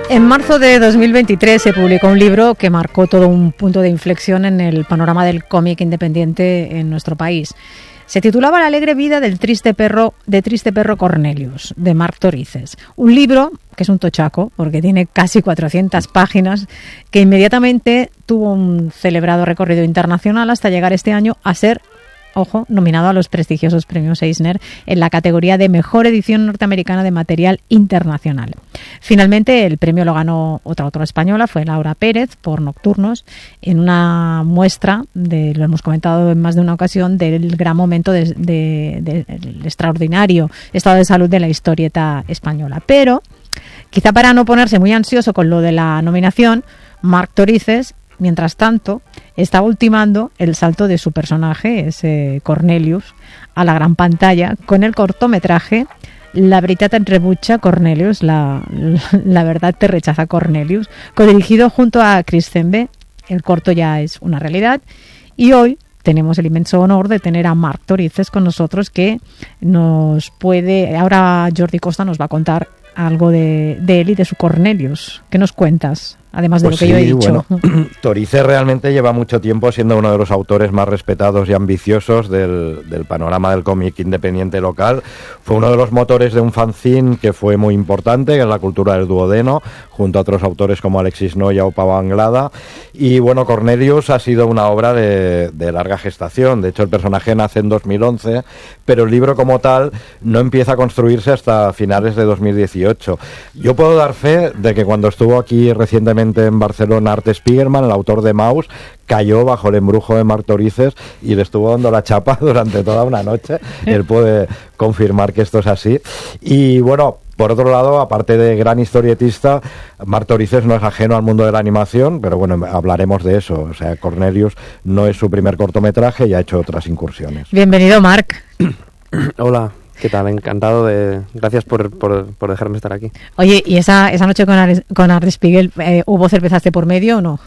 En marzo de 2023 se publicó un libro que marcó todo un punto de inflexión en el panorama del cómic independiente en nuestro país. Se titulaba La alegre vida del triste perro Cornelius, de Marc Torices. Un libro que es un tochaco, porque tiene casi 400 páginas, que inmediatamente tuvo un celebrado recorrido internacional hasta llegar este año a ser, ojo, nominado a los prestigiosos premios Eisner en la categoría de Mejor Edición Norteamericana de Material Internacional. Finalmente, el premio lo ganó otra autora española, fue Laura Pérez, por Nocturnos, en una muestra, lo hemos comentado en más de una ocasión, del gran momento del extraordinario estado de salud de la historieta española. Pero, quizá para no ponerse muy ansioso con lo de la nominación, Marc Torices, mientras tanto, está ultimando el salto de su personaje, ese Cornelius, a la gran pantalla con el cortometraje La veritat et rebutja Cornelius, la verdad te rechaza Cornelius, codirigido junto a Chris Zembe. El corto ya es una realidad y hoy tenemos el inmenso honor de tener a Marc Torices con nosotros, que nos puede... Ahora Jordi Costa nos va a contar algo de él y de su Cornelius. ¿Qué nos cuentas? Además de lo que yo he dicho. Bueno, Torices realmente lleva mucho tiempo siendo uno de los autores más respetados y ambiciosos del panorama del cómic independiente local. Fue uno de los motores de un fanzine que fue muy importante en la cultura del duodeno, junto a otros autores como Alexis Noya o Pau Anglada. Y bueno, Cornelius ha sido una obra de larga gestación. De hecho, el personaje nace en 2011, pero el libro como tal no empieza a construirse hasta finales de 2018. Yo puedo dar fe de que cuando estuvo aquí recientemente en Barcelona Art Spiegelman, el autor de Maus, cayó bajo el embrujo de Marc Torices y le estuvo dando la chapa durante toda una noche. Él puede confirmar que esto es así. Y bueno, por otro lado, aparte de gran historietista, Marc Torices no es ajeno al mundo de la animación, pero bueno, hablaremos de eso. O sea, Cornelius no es su primer cortometraje y ha hecho otras incursiones. Bienvenido, Marc. Hola. ¿Qué tal? Encantado de... Gracias por dejarme estar aquí. Oye, ¿y esa noche con Art Spiegel hubo cervezas de por medio o no?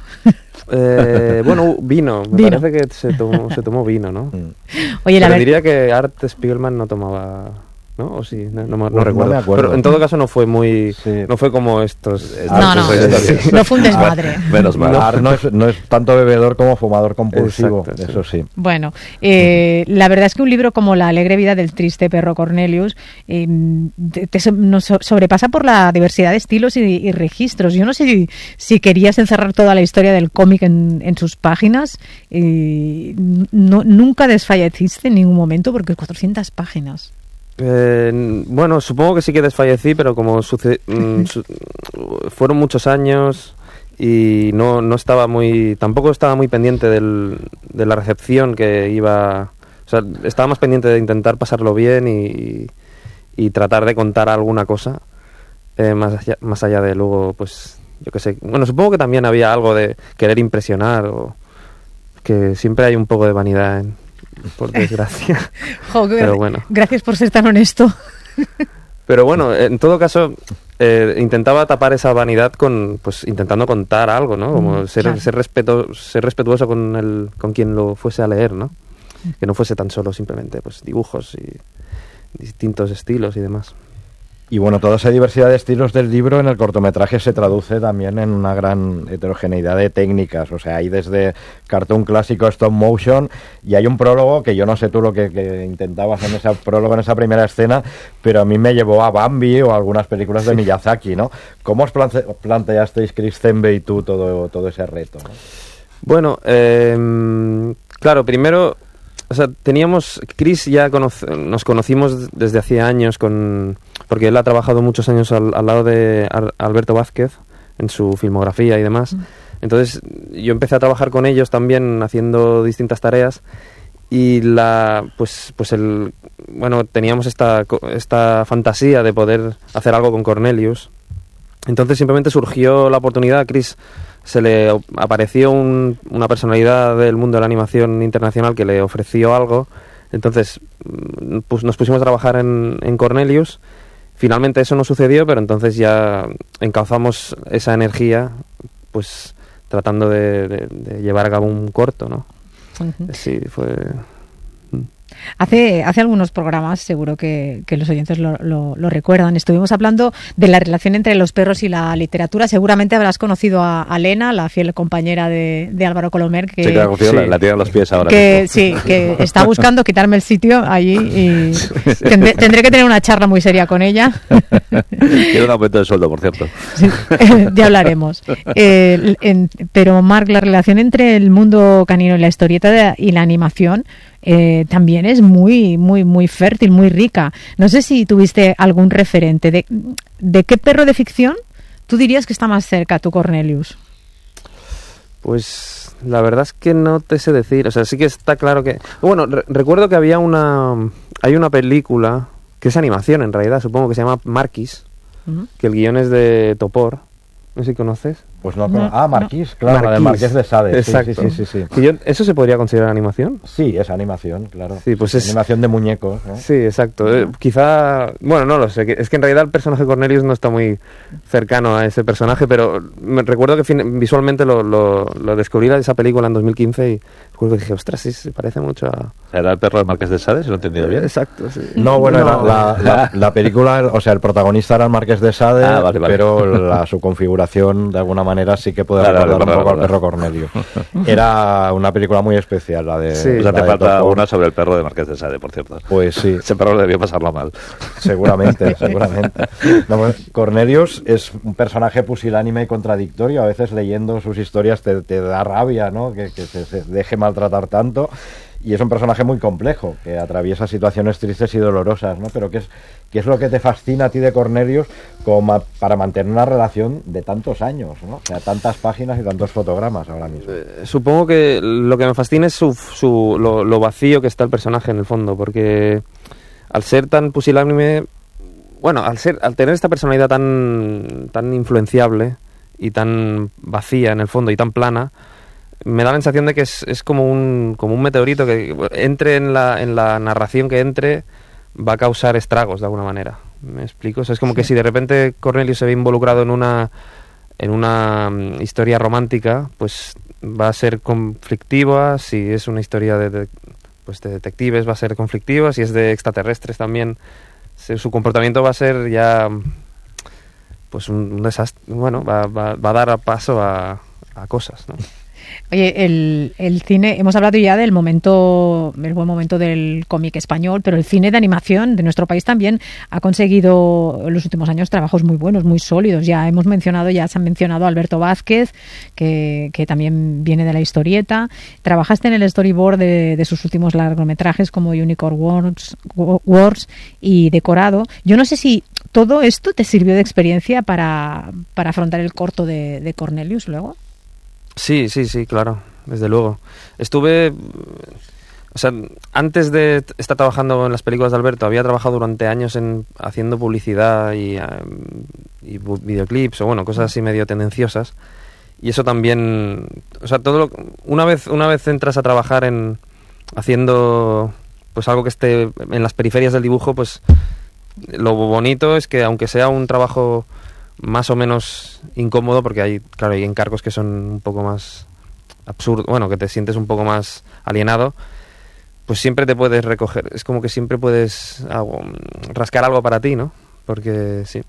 Bueno, vino. Me parece que se tomó vino, ¿no? Oye, pero diría que Art Spiegelman no tomaba... ¿no? O sí, no recuerdo. No, pero en todo caso no fue muy... Sí. No fue como estos... No fue un desmadre. Menos mal. Art no es tanto bebedor como fumador compulsivo. Exacto, eso sí. Bueno, la verdad es que un libro como La alegre vida del triste perro Cornelius nos sobrepasa por la diversidad de estilos y registros. Yo no sé si querías encerrar toda la historia del cómic en sus páginas. Nunca desfalleciste en ningún momento, porque 400 páginas. Bueno, supongo que sí que desfallecí, pero como fueron muchos años y no estaba tampoco estaba muy pendiente de la recepción que iba, o sea, estaba más pendiente de intentar pasarlo bien y tratar de contar alguna cosa, más allá de luego, pues, yo qué sé, bueno, supongo que también había algo de querer impresionar, o que siempre hay un poco de vanidad por desgracia. Pero bueno. Gracias por ser tan honesto. Pero bueno, en todo caso, intentaba tapar esa vanidad intentando contar algo, ¿no? Como ser respetuoso con quien lo fuese a leer, ¿no? Que no fuese tan solo simplemente pues dibujos y distintos estilos y demás. Y bueno, toda esa diversidad de estilos del libro en el cortometraje se traduce también en una gran heterogeneidad de técnicas. O sea, hay desde cartoon clásico, stop motion, y hay un prólogo que yo no sé tú lo que intentabas en ese prólogo, en esa primera escena, pero a mí me llevó a Bambi o a algunas películas de Miyazaki, ¿no? ¿Cómo os planteasteis, Chris Zembe y tú, todo ese reto, ¿no? Bueno, claro, primero... O sea, Chris ya nos conocimos desde hacía años porque él ha trabajado muchos años al lado de Alberto Vázquez en su filmografía y demás. Entonces yo empecé a trabajar con ellos también haciendo distintas tareas y teníamos esta fantasía de poder hacer algo con Cornelius. Entonces simplemente surgió la oportunidad. A Chris se le apareció una personalidad del mundo de la animación internacional que le ofreció algo. Entonces pues nos pusimos a trabajar en Cornelius. Finalmente eso no sucedió, pero entonces ya encauzamos esa energía pues tratando de llevar a cabo un corto, ¿no? Uh-huh. Sí, fue... Hace algunos programas, seguro que los oyentes lo recuerdan, estuvimos hablando de la relación entre los perros y la literatura. Seguramente habrás conocido a Lena, la fiel compañera de Álvaro Colomer, que, sí, claro, la tiene a los pies ahora. Sí, que está buscando quitarme el sitio allí y tendré que tener una charla muy seria con ella. Quiero un aumento de sueldo, por cierto. Sí, ya hablaremos. Pero, Marc, la relación entre el mundo canino y la historieta y la animación también es muy, muy, muy fértil, muy rica. No sé si tuviste algún referente. ¿De qué perro de ficción tú dirías que está más cerca, tu Cornelius? Pues la verdad es que no te sé decir. O sea, sí que está claro que... Bueno, recuerdo que hay una película que es animación en realidad, supongo, que se llama Marquis, que el guión es de Topor. No sé si conoces. Pues no. Marquis, claro, la del Marqués de Sade. Exacto. Sí. ¿Eso se podría considerar animación? Sí, es animación, claro. Sí, pues es animación de muñecos, ¿no? Sí, exacto. Quizá, bueno, no lo sé. Es que en realidad el personaje de Cornelius no está muy cercano a ese personaje, pero me recuerdo que visualmente lo descubrí en esa película en 2015 y recuerdo que dije, ostras, sí, se parece mucho a... ¿Era el perro del Marqués de Sade, si lo he entendido bien? Exacto, sí. No, bueno, la película, o sea, el protagonista era el Marqués de Sade, vale. Pero su configuración de alguna manera sí que puede recordar un poco al perro Cornelius. Era una película muy especial, la de... Sí, hace falta una sobre el perro de Marqués de Sade, por cierto. Pues sí. Ese perro debió pasarlo mal. Seguramente. No, bueno, Cornelius es un personaje pusilánime y contradictorio. A veces leyendo sus historias te da rabia, ¿no? Que se deje maltratar tanto. Y es un personaje muy complejo, que atraviesa situaciones tristes y dolorosas, ¿no? Pero ¿qué es lo que te fascina a ti de Cornelius como para mantener una relación de tantos años, ¿no? O sea, tantas páginas y tantos fotogramas ahora mismo. Supongo que lo que me fascina es lo vacío que está el personaje en el fondo, porque al ser tan pusilánime, bueno, al tener esta personalidad tan influenciable y tan vacía en el fondo y tan plana, me da la sensación de que es como un meteorito que entre en la narración que entre va a causar estragos de alguna manera. ¿Me explico? O sea, es como que si de repente Cornelius se ve involucrado en una historia romántica, pues va a ser conflictiva. Si es una historia de detectives, va a ser conflictiva. Si es de extraterrestres también, su comportamiento va a ser ya pues un desastre. Bueno, va a dar paso a cosas, ¿no? Oye, el cine, hemos hablado ya del buen momento del cómic español, pero el cine de animación de nuestro país también ha conseguido en los últimos años trabajos muy buenos, muy sólidos. Ya se han mencionado a Alberto Vázquez, que también viene de la historieta. Trabajaste en el storyboard de sus últimos largometrajes como Unicorn Wars y Decorado. Yo no sé si todo esto te sirvió de experiencia para afrontar el corto de Cornelius luego. Sí, claro, desde luego. Estuve, o sea, antes de estar trabajando en las películas de Alberto, había trabajado durante años haciendo publicidad y videoclips o bueno, cosas así medio tendenciosas. Y eso también, o sea, una vez entras a trabajar haciendo pues algo que esté en las periferias del dibujo, pues lo bonito es que aunque sea un trabajo más o menos incómodo, porque hay encargos que son un poco más absurdos, bueno, que te sientes un poco más alienado, pues siempre te puedes recoger, es como que siempre puedes rascar algo para ti, ¿no? Porque sí.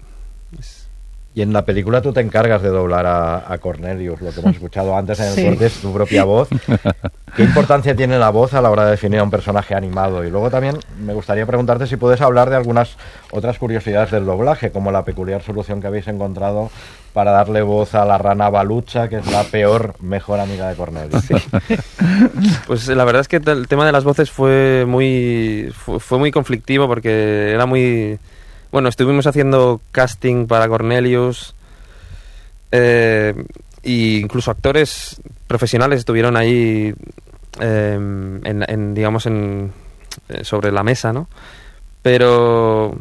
Y en la película tú te encargas de doblar a Cornelius, lo que hemos escuchado antes en el corte es tu propia voz. ¿Qué importancia tiene la voz a la hora de definir a un personaje animado? Y luego también me gustaría preguntarte si puedes hablar de algunas otras curiosidades del doblaje, como la peculiar solución que habéis encontrado para darle voz a la rana Balucha, que es la mejor amiga de Cornelius. Sí. Pues la verdad es que el tema de las voces fue muy conflictivo, porque era muy... Bueno, estuvimos haciendo casting para Cornelius, y incluso actores profesionales estuvieron ahí sobre la mesa, ¿no? Pero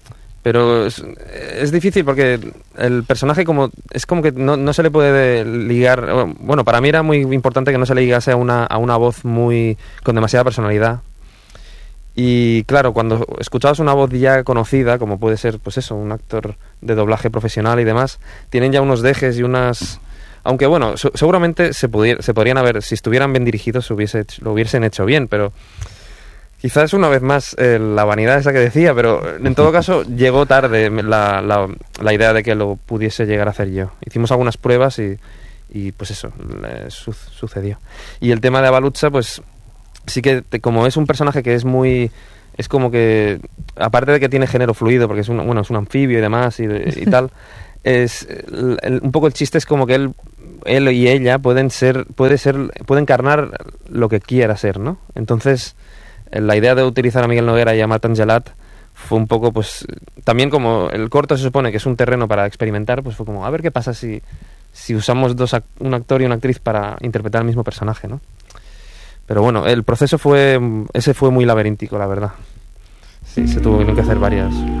es difícil porque el personaje es como que no se le puede ligar. Bueno, para mí era muy importante que no se le ligase a una voz con demasiada personalidad. Y claro, cuando escuchabas una voz ya conocida, como puede ser, pues eso, un actor de doblaje profesional y demás, tienen ya unos dejes y unas... Aunque bueno, seguramente se podrían haber, si estuvieran bien dirigidos, lo hubiesen hecho bien, pero Quizás una vez más la vanidad esa que decía, pero en todo caso llegó tarde la idea de que lo pudiese llegar a hacer yo. Hicimos algunas pruebas y pues eso, sucedió. Y el tema de Abalutza, pues sí que como es un personaje que es muy... Es como que, aparte de que tiene género fluido, porque es un anfibio y demás y tal, un poco el chiste es como que él y ella puede encarnar lo que quiera ser, ¿no? Entonces, la idea de utilizar a Miguel Noguera y a Marta Angelat fue un poco, pues, también como el corto se supone que es un terreno para experimentar, pues fue como, a ver qué pasa si usamos un actor y una actriz para interpretar el mismo personaje, ¿no? Pero bueno, el proceso fue muy laberíntico, la verdad. Sí, se tuvieron que hacer varias